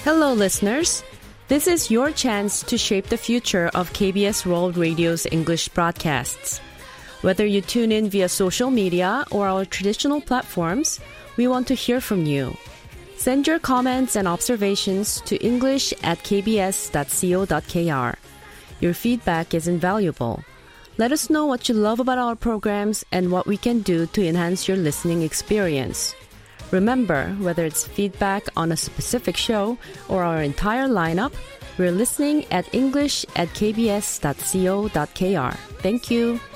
Hello, listeners. This is your chance to shape the future of KBS World Radio's English broadcasts. Whether you tune in via social media or our traditional platforms, we want to hear from you. Send your comments and observations to english@kbs.co.kr. Your feedback is invaluable. Let us know what you love about our programs and what we can do to enhance your listening experience. Remember, whether it's feedback on a specific show or our entire lineup, we're listening at english@kbs.co.kr. Thank you.